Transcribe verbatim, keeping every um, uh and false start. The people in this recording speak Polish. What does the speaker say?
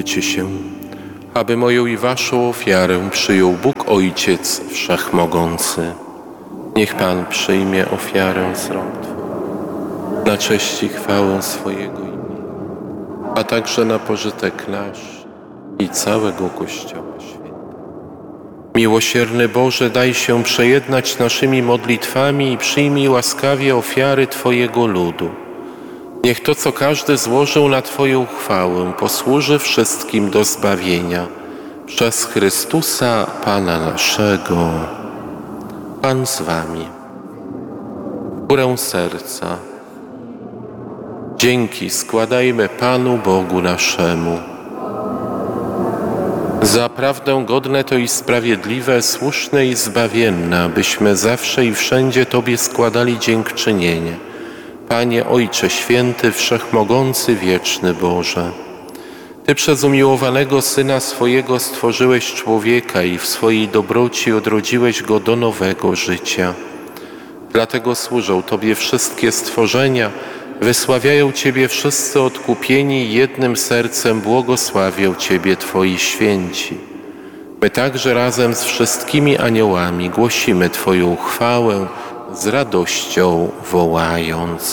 Módlcie się, aby moją i waszą ofiarę przyjął Bóg Ojciec Wszechmogący. Niech Pan przyjmie ofiarę z rąk Twoich, na cześć i chwałę swojego imienia, a także na pożytek nasz i całego Kościoła Świętego. Miłosierny Boże, daj się przejednać naszymi modlitwami i przyjmij łaskawie ofiary Twojego ludu. Niech to, co każdy złożył na Twoją chwałę, posłuży wszystkim do zbawienia. Przez Chrystusa Pana naszego. Pan z Wami. W górę serca. Dzięki składajmy Panu Bogu naszemu. Za prawdę godne to i sprawiedliwe, słuszne i zbawienne, abyśmy zawsze i wszędzie Tobie składali dziękczynienie. Panie Ojcze Święty, Wszechmogący, Wieczny Boże, Ty przez umiłowanego Syna swojego stworzyłeś człowieka i w swojej dobroci odrodziłeś go do nowego życia. Dlatego służą Tobie wszystkie stworzenia, wysławiają Ciebie wszyscy odkupieni i jednym sercem błogosławią Ciebie Twoi święci. My także razem z wszystkimi aniołami głosimy Twoją chwałę z radością wołając.